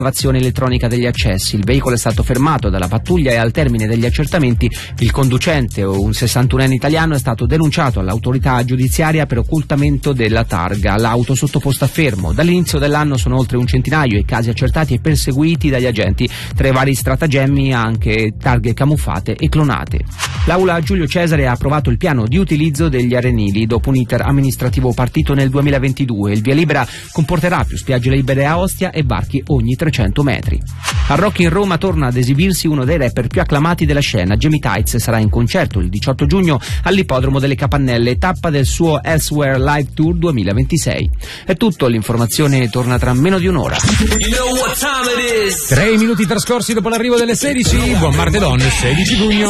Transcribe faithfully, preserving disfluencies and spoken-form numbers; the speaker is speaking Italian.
elettronica degli accessi. Il veicolo è stato fermato dalla pattuglia e al termine degli accertamenti il conducente, un sessantunenne italiano, è stato denunciato all'autorità giudiziaria per occultamento della targa. L'auto sottoposta a fermo. Dall'inizio dell'anno sono oltre un centinaio i casi accertati e perseguiti dagli agenti. Tra i vari stratagemmi anche targhe camuffate e clonate. L'Aula Giulio Cesare ha approvato il piano di utilizzo degli arenili dopo un iter amministrativo partito nel duemilaventidue. Il via libera comporterà più spiagge libere a Ostia e varchi ogni trecento metri. A Rock in Roma torna ad esibirsi uno dei rapper più acclamati della scena. Jamie Tights sarà in concerto il diciotto giugno all'Ippodromo delle Capannelle, tappa del suo Elsewhere Live Tour duemilaventisei. È tutto, l'informazione torna tra meno di un'ora. Tre minuti trascorsi dopo l'arrivo delle sedici, buon martedì, sedici giugno.